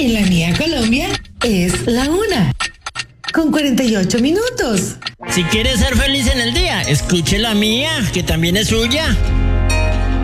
En la mía Colombia es la 1:48. Si quiere ser feliz en el día, escuche la mía, que también es suya.